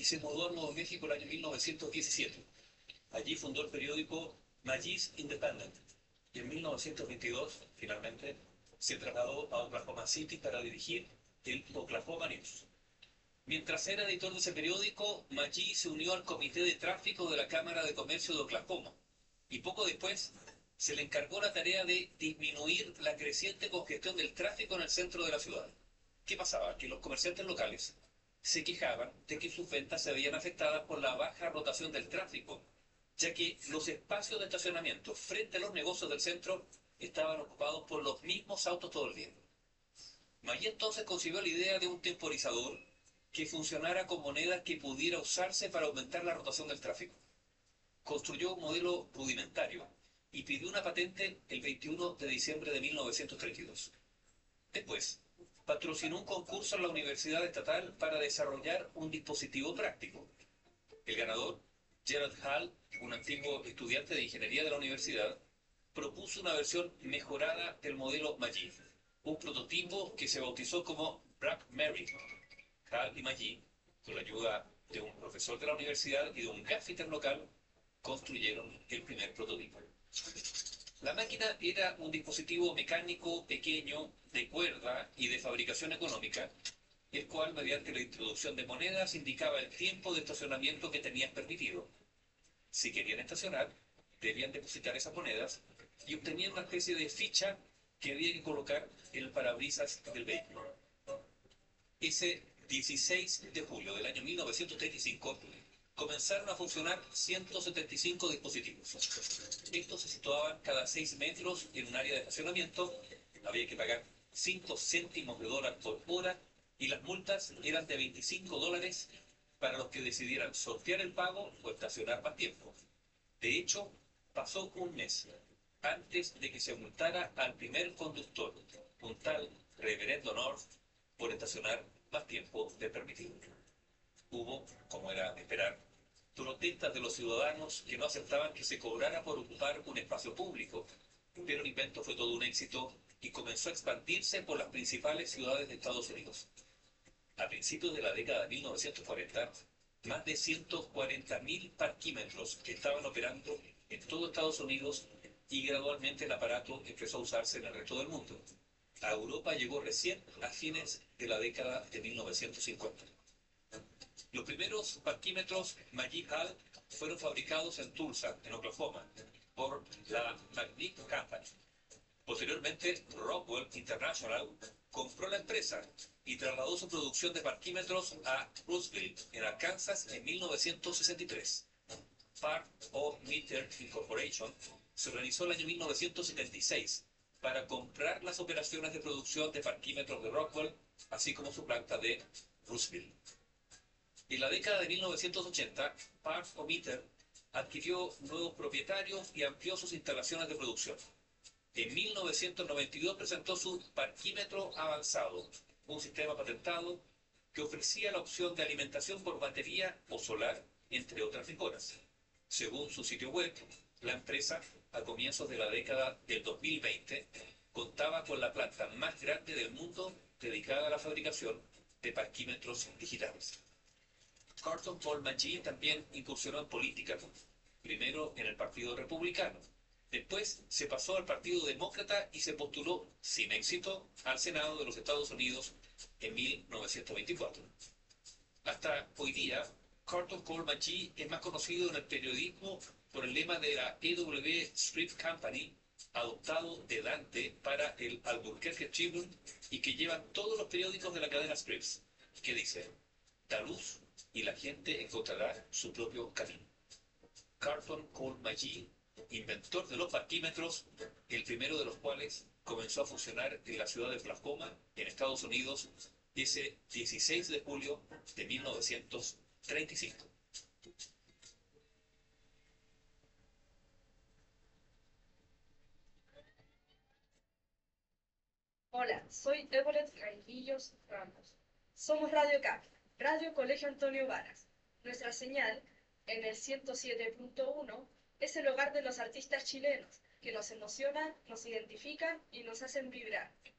se mudó a Nuevo México el año 1917. Allí fundó el periódico Magee Independent y en 1922, finalmente, se trasladó a Oklahoma City para dirigir el Oklahoma News. Mientras era editor de ese periódico, Magee se unió al Comité de Tráfico de la Cámara de Comercio de Oklahoma y poco después se le encargó la tarea de disminuir la creciente congestión del tráfico en el centro de la ciudad. ¿Qué pasaba? Que los comerciantes locales se quejaban de que sus ventas se veían afectadas por la baja rotación del tráfico, ya que los espacios de estacionamiento frente a los negocios del centro estaban ocupados por los mismos autos todo el día. Magee entonces concibió la idea de un temporizador que funcionara con monedas que pudiera usarse para aumentar la rotación del tráfico. Construyó un modelo rudimentario y pidió una patente el 21 de diciembre de 1932. Después, patrocinó un concurso en la Universidad Estatal para desarrollar un dispositivo práctico. El ganador, Gerald Hall, un antiguo estudiante de ingeniería de la universidad, propuso una versión mejorada del modelo Magee, un prototipo que se bautizó como BlackMary. Hall y Magee, con la ayuda de un profesor de la universidad y de un gaffiter local, construyeron el primer prototipo. La máquina era un dispositivo mecánico pequeño, de cuerda y de fabricación económica, el cual, mediante la introducción de monedas, indicaba el tiempo de estacionamiento que tenían permitido. Si querían estacionar, debían depositar esas monedas y obtenían una especie de ficha que había que colocar en el parabrisas del vehículo. Ese 16 de julio del año 1935 comenzaron a funcionar 175 dispositivos. Estos se situaban cada 6 metros en un área de estacionamiento, había que pagar 5 céntimos de dólar por hora y las multas eran de $25 para los que decidieran sortear el pago o estacionar más tiempo. De hecho, pasó un mes antes de que se multara al primer conductor, un tal Reverendo North, por estacionar más tiempo del permitido. Hubo, como era de esperar, protestas de los ciudadanos que no aceptaban que se cobrara por ocupar un espacio público, pero el invento fue todo un éxito y comenzó a expandirse por las principales ciudades de Estados Unidos. A principios de la década de 1940, más de 140.000 parquímetros que estaban operando en todo Estados Unidos y gradualmente el aparato empezó a usarse en el resto del mundo. A Europa llegó recién a fines de la década de 1950. Los primeros parquímetros Magee Hall fueron fabricados en Tulsa, en Oklahoma, por la Magnic Company. Posteriormente, Rockwell International compró la empresa y trasladó su producción de parquímetros a Roseville, en Arkansas, en 1963. Park O Meter Incorporation se organizó el año 1976 para comprar las operaciones de producción de parquímetros de Rockwell, así como su planta de Roseville. En la década de 1980, Park O Meter adquirió nuevos propietarios y amplió sus instalaciones de producción. En 1992 presentó su parquímetro avanzado, un sistema patentado que ofrecía la opción de alimentación por batería o solar, entre otras mejoras. Según su sitio web, la empresa, a comienzos de la década del 2020, contaba con la planta más grande del mundo dedicada a la fabricación de parquímetros digitales. Carlton Paul Magee también incursionó en política, primero en el Partido Republicano. Después se pasó al Partido Demócrata y se postuló, sin éxito, al Senado de los Estados Unidos en 1924. Hasta hoy día, Carlton Paul Magee es más conocido en el periodismo por el lema de la E.W. Scripps Company, adoptado de Dante para el Albuquerque Tribune y que llevan todos los periódicos de la cadena Scripps, que dice: da luz y la gente encontrará su propio camino. Carlton Paul Magee, inventor de los parquímetros, el primero de los cuales comenzó a funcionar en la ciudad de Oklahoma, en Estados Unidos, ese 16 de julio de 1935. Hola, soy Everett Raimillos Ramos. Somos Radio CAP, Radio Colegio Antonio Varas. Nuestra señal, en el 107.1, es el hogar de los artistas chilenos, que nos emocionan, nos identifican y nos hacen vibrar.